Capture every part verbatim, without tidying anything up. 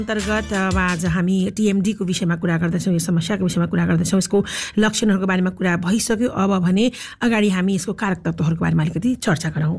अन्तर्गत अब आज हामी टिएमडी को विषयमा कुरा गर्दैछौँ, यो समस्याको विषयमा कुरा गर्दैछौँ, यसको लक्षणहरूको बारेमा कुरा भइसक्यो। अब भने अगाडि हामी यसको कारक तत्त्वहरूको बारेमा अलिकति चर्चा गरौँ।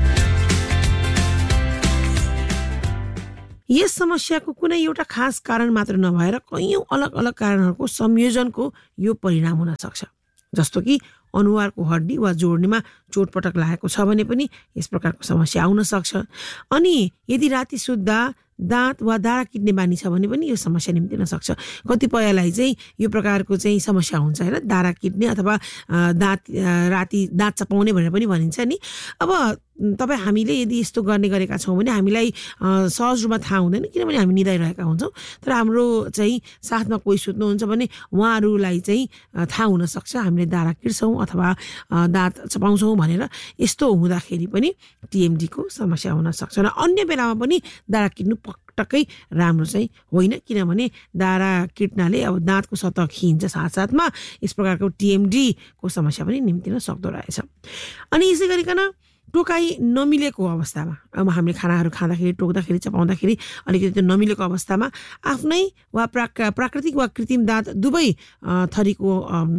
यस समस्याको कुनै एउटा खास कारण मात्र नभएर कैयौँ अलग अलग कारणहरूको संयोजनको यो परिणाम हुन सक्छ। जस्तो कि अनुहारको हड्डी वा जोड्नीमा चोटपटक लागेको छ भने पनि यस प्रकारको समस्या आउन सक्छ। अनि यदि राति सुत्दा दाँत वा दारा किट्ने बानी छ भने पनि यो समस्या निम्तिन सक्छ। कतिपयलाई चाहिँ यो प्रकारको चाहिँ समस्या हुन्छ होइन, दारा किट्ने अथवा दाँत राति दाँत चपाउने भनेर पनि भनिन्छ नि। अब तपाईँ हामीले यदि यस्तो गर्ने गरेका छौँ भने हामीलाई सहज रूपमा थाहा हुँदैन, किनभने हामी निदाइरहेका हुन्छौँ। तर हाम्रो चाहिँ साथमा कोही सुत्नुहुन्छ भने उहाँहरूलाई चाहिँ थाहा हुनसक्छ हामीले दारा किट्छौँ अथवा दाँत चपाउँछौँ भनेर। यस्तो हुँदाखेरि पनि टिएमडीको समस्या हुनसक्छ। र अन्य बेलामा पनि दारा किट्नु पटक्कै राम्रो चाहिँ होइन, किनभने दारा किट्नाले अब दाँतको सतह खिन्छ, साथसाथमा यस प्रकारको टिएमडीको समस्या पनि निम्तिन सक्दो रहेछ। अनि यसै गरिकन टोकाइ नमिलेको अवस्थामा, अब हामीले खानाहरू खाँदाखेरि टोक्दाखेरि चपाउँदाखेरि अलिकति त्यो नमिलेको अवस्थामा आफ्नै वा प्राक प्राकृतिक वा कृत्रिम दाँत दुवै थरीको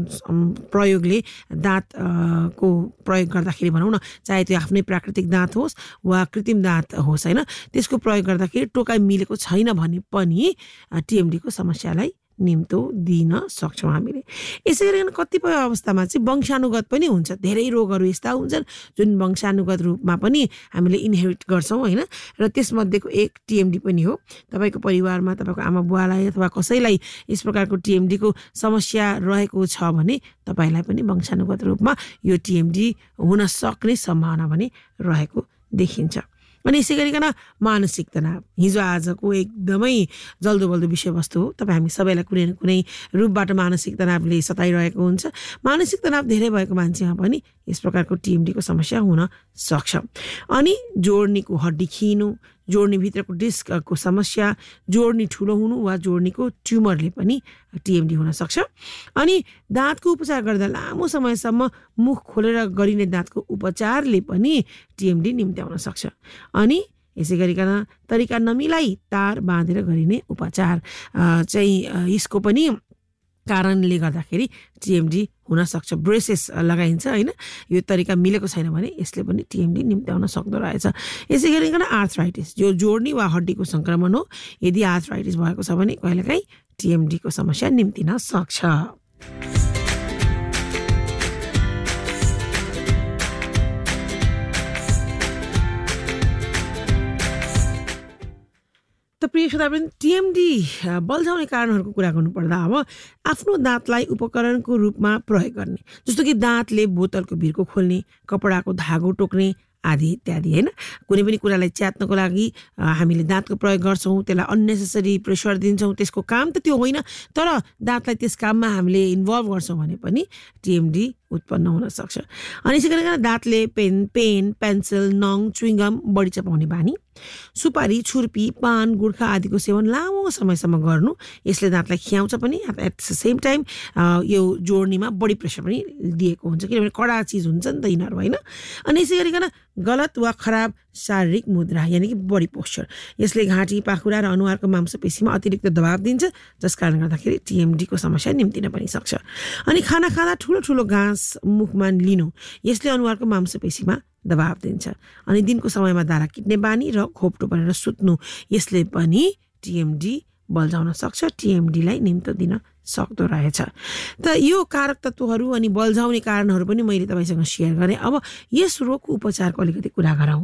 प्रयोगले दाँत को प्रयोग गर्दाखेरि भनौँ न, चाहे त्यो आफ्नै प्राकृतिक दाँत होस् वा कृत्रिम दाँत होस् होइन, त्यसको प्रयोग गर्दाखेरि टोकाइ मिलेको छैन भने पनि टिएमडीको समस्यालाई निम्तो दिन सक्छौँ हामीले। यसै गरिकन कतिपय अवस्थामा चाहिँ वंशानुगत पनि हुन्छ। धेरै रोगहरू यस्ता हुन्छन् जुन वंशानुगत रूपमा पनि हामीले इनहेरिट गर्छौँ होइन, र त्यसमध्येको एक टिएमडी पनि हो। तपाईँको परिवारमा तपाईँको आमा बुवालाई अथवा कसैलाई यस प्रकारको टिएमडीको समस्या रहेको छ भने तपाईँलाई पनि वंशानुगत रूपमा यो टिएमडी हुन सक्ने सम्भावना पनि रहेको देखिन्छ। अनि यसै गरिकन मानसिक तनाव हिजो आजको एकदमै जल्दो बल्दो विषयवस्तु हो। तपाईँ हामी सबैलाई कुनै न कुनै रूपबाट मानसिक तनावले सताइरहेको हुन्छ। मानसिक तनाव धेरै भएको मान्छेमा पनि यस प्रकारको टिएमडीको समस्या हुन सक्छ। अनि जोड्नीको हड्डी खिनु, जोड्नीभित्रको डिस्कको समस्या, जोड्नी ठुलो हुनु वा जोड्नीको ट्युमरले पनि टिएमडी हुन सक्छ। अनि दाँतको उपचार गर्दा लामो समयसम्म मुख खोलेर गरिने दाँतको उपचारले पनि टिएमडी निम्त्याउन सक्छ। अनि यसै गरिकन तरिका नमिलाई तार बाँधेर गरिने उपचार चाहिँ यसको पनि कारणले गर्दाखेरि टिएमडी हुन सक्छ। ब्रेसेस लगाइन्छ होइन, यो तरिका मिलेको छैन भने यसले पनि टिएमडी निम्त्याउन सक्दो रहेछ। यसै गरिकन आर्थराइटिस, जो जोड्नी वा हड्डीको सङ्क्रमण हो, यदि आर्थराइटिस भएको छ भने कहिलेकाहीँ टिएमडीको समस्या निम्तिन सक्छ। त प्रिय श्रोतावृन्द, टिएमडी बल्झाउने कारणहरूको कुरा गर्नुपर्दा अब आफ्नो दाँतलाई उपकरणको रूपमा प्रयोग गर्ने, जस्तो कि दाँतले बोतलको भिरको खोल्ने, कपडाको धागो टोक्ने आदि इत्यादि होइन। कुनै पनि कुरालाई च्यात्नको लागि हामीले दाँतको प्रयोग गर्छौँ, त्यसलाई अन्नेसेसरी प्रेसर दिन्छौँ, त्यसको काम त त्यो होइन, तर दाँतलाई त्यस काममा हामीले इन्भल्भ गर्छौँ भने पनि टिएमडी उत्पन्न हुन सक्छ। अनि यसै गरिकन दाँतले पेन पेन पेन्सिल नङ च्युइङगम बढी चपाउने बानी, सुपारी छुर्पी पान गुर्खा आदिको सेवन लामो समयसम्म गर्नु, यसले दाँतलाई खियाउँछ पनि, एट द सेम टाइम यो जोड्नीमा बढी प्रेसर पनि दिएको हुन्छ, किनभने कडा चिज हुन्छ नि त यिनीहरू होइन। अनि यसै गरिकन गलत वा खराब शारीरिक मुद्रा यानि कि बडी पोस्चर, यसले घाँटी पाखुरा र अनुहारको मांसपेशीमा अतिरिक्त दबाव दिन्छ, जस कारणले गर्दाखेरि टिएमडीको समस्या निम्तिन पनि सक्छ। अनि खाना खाँदा ठुलो ठुलो घाँस मुखमा लिनु, यसले अनुहारको मांसपेशीमा दबाव दिन्छ। अनि दिनको समयमा दारा किट्ने बानी र खोप्टो बनेर सुत्नु, यसले पनि टिएमडी बल्झाउन सक्छ, टिएमडीलाई निम्तो दिन सक्दो रहेछ। त यो कारक तत्त्वहरू अनि बल्झाउने कारणहरू पनि मैले तपाईँसँग सेयर गरेँ। अब यस रोगको उपचारको अलिकति कुरा गरौँ।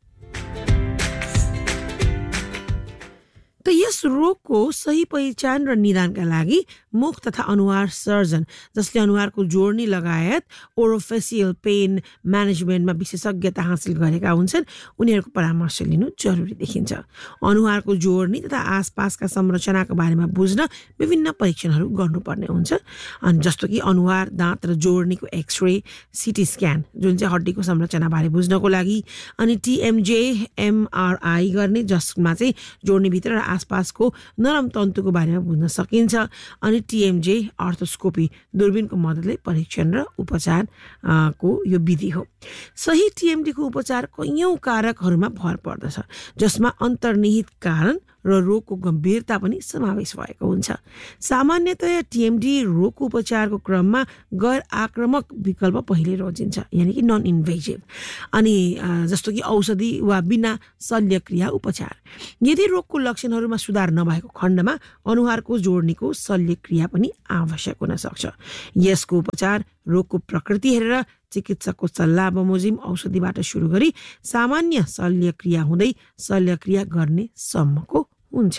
त यस रोगको सही पहिचान र निदानका लागि मुख तथा अनुहार सर्जन, जसले अनुहारको जोड्नी लगायत ओरोफेसियल पेन म्यानेजमेन्टमा विशेषज्ञता हासिल गरेका हुन्छन्, उनीहरूको परामर्श लिनु जरुरी देखिन्छ। अनुहारको जोड्नी तथा आसपासका संरचनाको बारेमा बुझ्न विभिन्न परीक्षणहरू गर्नुपर्ने हुन्छ, अनि जस्तो कि अनुहार दाँत र जोड्नीको एक्सरे, सिटी स्क्यान जुन चाहिँ हड्डीको संरचनाबारे बुझ्नको लागि, अनि टिएमजे एमआरआई गर्ने जसमा चाहिँ जोड्नीभित्र र आसपासको नरम तन्तुको बारेमा बुझ्न सकिन्छ, अनि टिएमजे अर्थोस्कोपी दूरबीनको मद्दतले परीक्षण र उपचार को यो विधि हो। सही टिएमडी को उपचार कैयौं कारकहरूमा भर पर्दछ, जसमा अन्तर्निहित कारण र रोगको गम्भीरता पनि समावेश भएको हुन्छ। सामान्यतया टिएमडी रोगको उपचारको क्रममा गैर आक्रामक विकल्प पहिले रोजिन्छ, यानि कि नन इन्भेजिभ, अनि जस्तो कि औषधि वा बिना शल्यक्रिया उपचार। यदि रोगको लक्षणहरूमा सुधार नभएको खण्डमा अनुहारको जोड्नीको शल्यक्रिया पनि आवश्यक हुन सक्छ। यसको उपचार रोगको प्रकृति हेरेर चिकित्सकको सल्लाह बमोजिम औषधिबाट सुरु गरी सामान्य शल्यक्रिया हुँदै शल्यक्रिया गर्ने सम्मको हुन्छ।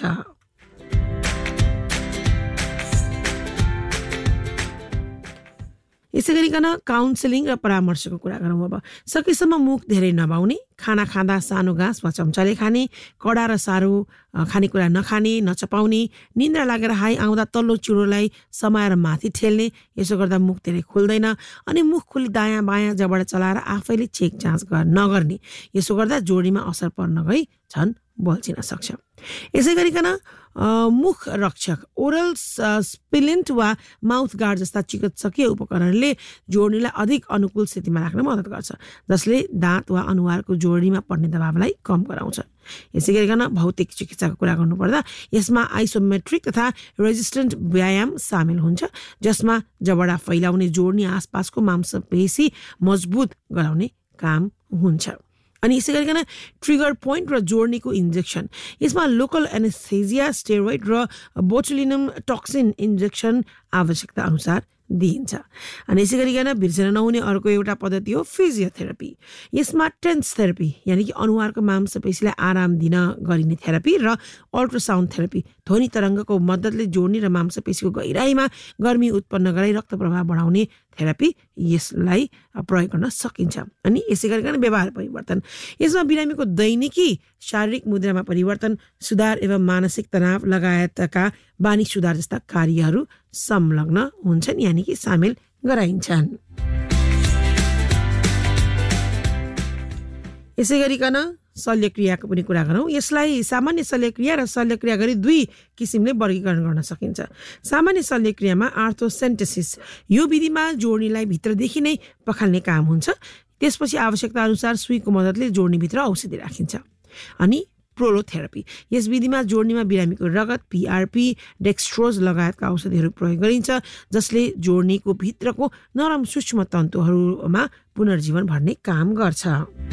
यसै गरिकन काउन्सिलिङ र परामर्शको कुरा गरौँ। अब सकेसम्म मुख धेरै नबाउने, खाना खाँदा सानो घाँस वा चम्चाले खाने, कडा र सारो खानेकुरा नखाने, नचपाउने, निन्द्रा लागेर हाई आउँदा तल्लो चिरोलाई समाएर माथि ठेल्ने, यसो गर्दा मुख धेरै खुल्दैन, अनि मुख खुली दायाँ बायाँ जबडा चलाएर आफैले चेक जाँच नगर्ने, यसो गर्दा जोडीमा असर पर्न गई झन् बल्झिन सक्छ। यसै गरिकन मुख रक्षक ओरल स्पिलिन्ट वा माउथ गार्ड जस्ता चिकित्सकीय उपकरणले जोड्नीलाई अधिक अनुकूल स्थितिमा राख्न मद्दत गर्छ, जसले दाँत वा अनुहारको जोडनीमा पर्ने दबावलाई कम गराउँछ। यसै गरिकन भौतिक चिकित्साको कुरा गर्नुपर्दा यसमा आइसोमेट्रिक तथा रेजिस्टेन्ट व्यायाम सामेल हुन्छ, जसमा जबडा फैलाउने जोड्नी आसपासको मांसपेशी मजबुत गराउने काम हुन्छ। अनि यसै गरिकन ट्रिगर पोइन्ट र जोड्नीको इन्जेक्सन, यसमा लोकल एनेस्थेजिया, स्टेरोइड र बोटुलिनम टक्सिन इन्जेक्सन आवश्यकता अनुसार दिइन्छ। अनि यसै गरिकन बिर्सन नहुने अर्को एउटा पद्धति हो फिजियोथेरापी। यसमा टेन्स थेरापी, यानि कि अनुहारको मांसपेशीलाई आराम दिन गरिने थेरापी, र अल्ट्रासाउन्ड थेरापी, ध्वनि तरङ्गको मद्दतले जोड्नी र मांसपेशीको गहिराईमा गर्मी उत्पन्न गराई रक्त प्रवाह बढाउने थेरापी यसलाई प्रयोग गर्न सकिन्छ। अनि यसै गरिकन व्यवहार परिवर्तन, यसमा बिरामीको दैनिकी शारीरिक मुद्रामा परिवर्तन, सुधार एवं मानसिक तनाव लगायतका बानी सुधार जस्ता कार्यहरू संलग्न हुन्छन्, यानि कि सामेल गराइन्छन्। यसै गरिकन शल्यक्रियाको पनि कुरा गरौँ। यसलाई सामान्य शल्यक्रिया र शल्यक्रिया गरी दुई किसिमले वर्गीकरण गर्न सकिन्छ। सामान्य शल्यक्रियामा आर्थोसेन्टेसिस, यो विधिमा जोड्नीलाई भित्रदेखि नै पखाल्ने काम हुन्छ। त्यसपछि आवश्यकता अनुसार सुईको मद्दतले जोड्नीभित्र औषधि राखिन्छ। अनि प्रोलोथेरापी, यस विधिमा जोड्नीमा बिरामीको रगत, पिआरपी, डेक्स्ट्रोज लगायतका औषधिहरू प्रयोग गरिन्छ, जसले जोड्नीको भित्रको नरम सूक्ष्म तन्तुहरूमा पुनर्जीवन भर्ने काम गर्छ।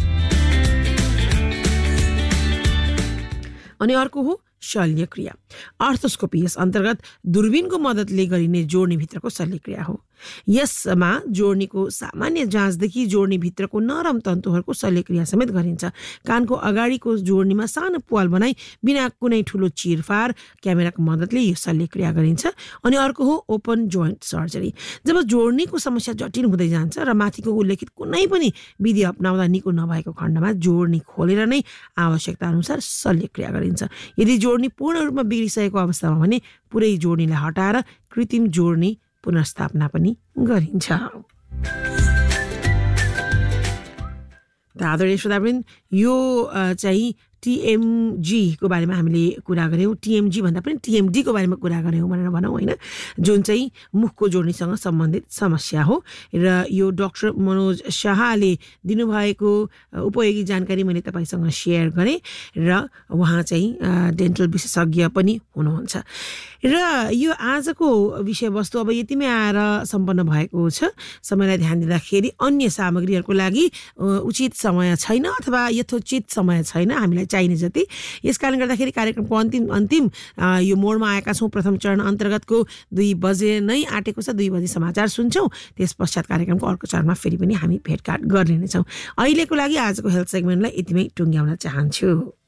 अनि अर्को हो शल्यक्रिया, आर्थोस्कोपी। यस अन्तर्गत दूरबीनको मद्दतले गरिने जोड्नीभित्रको शल्यक्रिया हो। यसमा जोड्नीको सामान्य जाँचदेखि जोड्नीभित्रको नरम तन्तुहरूको शल्यक्रिया समेत गरिन्छ। कानको अगाडिको जोड्नीमा सानो प्वाल बनाई बिना कुनै ठुलो चिरफार क्यामेराको मद्दतले यो शल्यक्रिया गरिन्छ। अनि अर्को हो ओपन जोइन्ट सर्जरी। जब जोड्नीको समस्या जटिल हुँदै जान्छ र माथिको उल्लेखित कुनै पनि विधि अपनाउँदा निको नभएको खण्डमा जोड्नी खोलेर नै आवश्यकता अनुसार शल्यक्रिया गरिन्छ। यदि जोड्नी पूर्ण रूपमा बिग्रिसकेको अवस्थामा भने पुरै जोड्नीलाई हटाएर कृत्रिम जोड्नी पुनर्स्थापना पनि गरिन्छ। आदरणीय श्रोतावृन्द, यो चाहिँ टिएमजी को बारेमा हामीले कुरा गऱ्यौँ। टिएमजी भन्दा पनि टिएमडी को बारेमा कुरा गऱ्यौँ भनेर भनौँ होइन, जुन चाहिँ मुखको जोड्नीसँग सम्बन्धित समस्या हो। र यो डाक्टर मनोज शाहले दिनुभएको उपयोगी जानकारी मैले तपाईँसँग सेयर गरेँ, र उहाँ चाहिँ डेन्टल विशेषज्ञ पनि हुनुहुन्छ। र यो आजको विषयवस्तु अब यतिमै आएर सम्पन्न भएको छ। समयलाई ध्यान दिँदाखेरि अन्य सामग्रीहरूको लागि उचित समय छैन अथवा यथोचित समय छैन हामीलाई चाहिने जति। यसकारण गर्दाखेरि कार्यक्रमको अन्तिम अन्तिम यो मोडमा आएका छौँ। प्रथम चरण अन्तर्गतको दुई बजे नै आँटेको छ। दुई बजे समाचार सुन्छौँ, त्यस पश्चात कार्यक्रमको अर्को चरणमा फेरि पनि हामी भेटघाट गर्ने नै छौँ। अहिलेको लागि आजको हेल्थ सेगमेन्टलाई यतिमै टुङ्ग्याउन चाहन्छु।